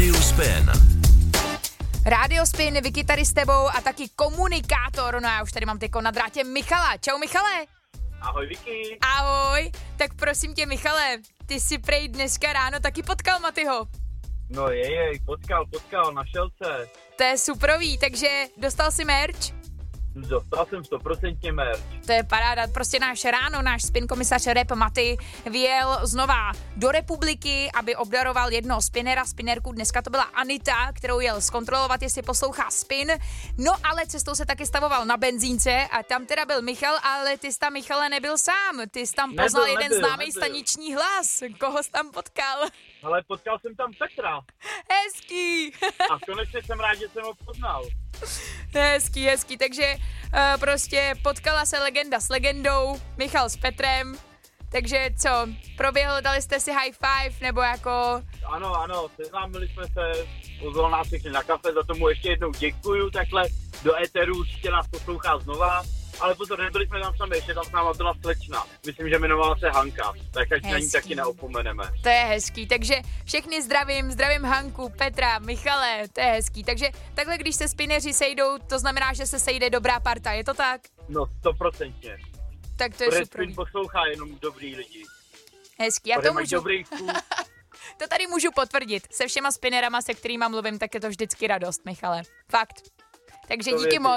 Rádiu Spin. Rádio Spin, Vicky tady s tebou a taky komunikátor. No já už tady mám teďko na drátě Michala. Čau Michale. Ahoj Vicky. Ahoj. Tak prosím tě Michale, ty si prej dneska ráno taky potkal Matyho. No potkal, našel se. To je suprový, takže dostal si merch? Dostal jsem 100% merch. To je paráda, prostě náš spin komisař rap Maty vyjel znova do republiky, aby obdaroval jednoho spinnerku. Dneska to byla Anita, kterou jel zkontrolovat, jestli poslouchá spin. No ale cestou se taky stavoval na benzínce a tam teda byl Michal, ale ty jsi tam, Michale, nebyl sám. Ty jsi tam poznal jeden známý staniční hlas. Koho jsi tam potkal? Ale potkal jsem tam Petra. Hezký. A konečně jsem rád, že jsem ho poznal. Hezký, takže prostě potkala se legenda s legendou, Michal s Petrem, takže co, proběhlo, dali jste si high five, nebo jako... Ano, seznámili jsme se, pozval nás všechny na kafe, za tomu ještě jednou děkuju, takhle do éteru určitě nás poslouchá znova, ale pozor, nebyli jsme tam sami, ještě tam s náma byla slečna, myslím, že jmenovala se Hanka, tak ať na ní taky neopomeneme. To je hezký, takže všechny zdravím Hanku, Petra, Michale, to je hezký, takže takhle, když se spineři sejdou, to znamená, že se sejde dobrá parta, je to tak? No 100%. Tak to je super. Spin poslouchá jenom dobrý lidi. Hezký, já to můžu... To tady můžu potvrdit, se všema spinerama, se kterýma mluvím, tak je to vždycky radost, Michale, fakt. Takže díky moc.